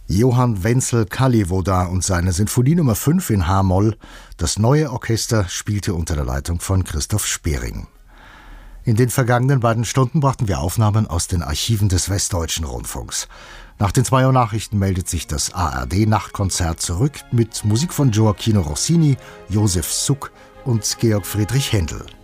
Johann Wenzel Kallivoda und seine Sinfonie Nummer 5 in H-Moll. Das neue Orchester spielte unter der Leitung von Christoph Spering. In den vergangenen beiden Stunden brachten wir Aufnahmen aus den Archiven des Westdeutschen Rundfunks. Nach den 2 Uhr Nachrichten meldet sich das ARD-Nachtkonzert zurück mit Musik von Gioacchino Rossini, Josef Suk und Georg Friedrich Händel.